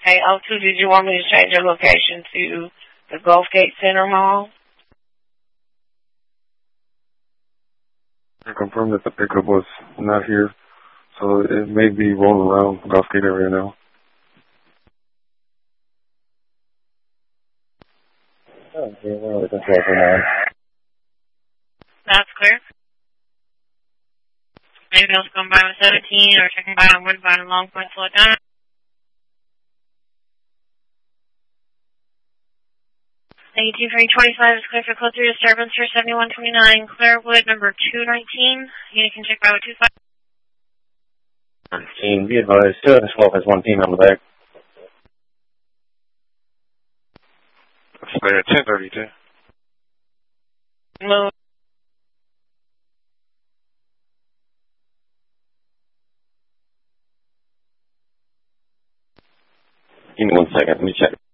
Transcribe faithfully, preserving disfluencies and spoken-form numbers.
Hey, O two, did you want me to change your location to the Gulfgate Center Mall? I confirmed that the pickup was not here, so it may be rolling around Gulfgate area now. Okay, well, it's a That's clear. Maybe else going by with seventeen or checking by on Woodbine and Long Point, slow it down. eighty-two three twenty-five is clear for close through disturbance for seventy-one twenty-nine, Clairwood, number two nineteen. You can check by with two five. nineteen, be advised, two and twelve has one team on the back. Let's stay at ten thirty-two. Move. Give me one second, let me check.